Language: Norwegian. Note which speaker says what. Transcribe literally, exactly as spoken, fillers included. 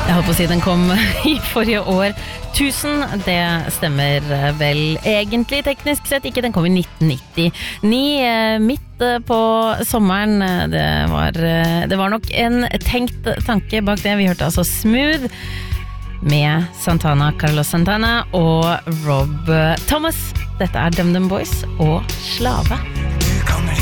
Speaker 1: Jeg holdt på å si den kom i forrige år tusen, det stemmer vel egentlig teknisk sett ikke, den kom i nitten nittini, midt på sommeren. Det var, det var nok en tenkt tanke bak det. Vi hørte altså Smooth med Santana, Carlos Santana og Rob Thomas. Dette er DumDum Boys og Slave.